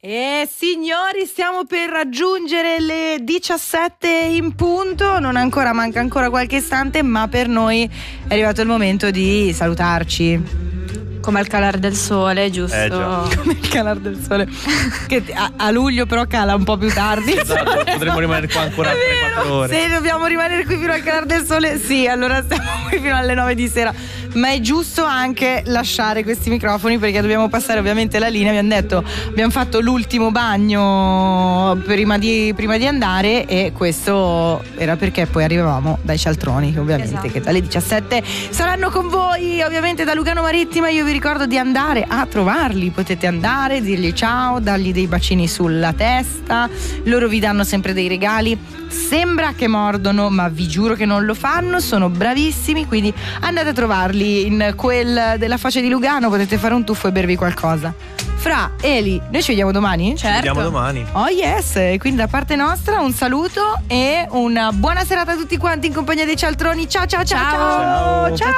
E signori, stiamo per raggiungere le 17 in punto, manca ancora qualche istante, ma per noi è arrivato il momento di salutarci. Come al calar del sole, giusto? Come il calar del sole, che a luglio però cala un po' più tardi. Esatto, potremmo rimanere qua ancora 3-4 ore. Se dobbiamo rimanere qui fino al calar del sole, sì, allora stiamo qui fino alle 9 di sera. Ma è giusto anche lasciare questi microfoni, perché dobbiamo passare ovviamente la linea. Abbiamo fatto l'ultimo bagno prima di andare, e questo era perché poi arrivavamo dai cialtroni, ovviamente, esatto, che dalle 17 saranno con voi, ovviamente da Lugano Marittima. Io vi ricordo di andare a trovarli, potete andare, dirgli ciao, dargli dei bacini sulla testa, loro vi danno sempre dei regali. Sembra che mordono, ma vi giuro che non lo fanno, sono bravissimi, quindi andate a trovarli in quel della Foce di Lugano, potete fare un tuffo e bervi qualcosa. Fra, Eli, noi ci vediamo domani? Certo. Ci vediamo domani. Oh yes, quindi da parte nostra un saluto e una buona serata a tutti quanti in compagnia dei cialtroni. Ciao ciao ciao ciao. Ciao. Ciao.